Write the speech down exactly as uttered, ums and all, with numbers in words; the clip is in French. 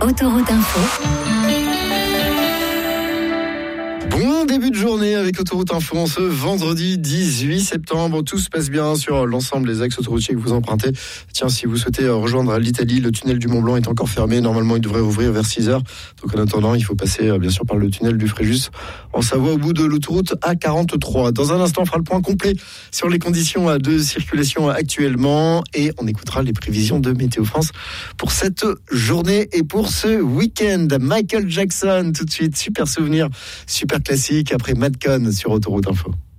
Autoroute Info. Bon début de journée avec Autoroute Info en ce vendredi dix-huit septembre. Tout se passe bien sur l'ensemble des axes autoroutiers que vous empruntez. Tiens, si vous souhaitez rejoindre l'Italie, le tunnel du Mont Blanc est encore fermé. Normalement, il devrait ouvrir vers six heures. Donc en attendant, il faut passer bien sûr par le tunnel du Fréjus en Savoie au bout de l'autoroute A quarante-trois. Dans un instant, on fera le point complet sur les conditions de circulation actuellement et on écoutera les prévisions de Météo France pour cette journée et pour ce week-end. Michael Jackson tout de suite, super souvenir, super classique après Madcon sur Autoroute Info.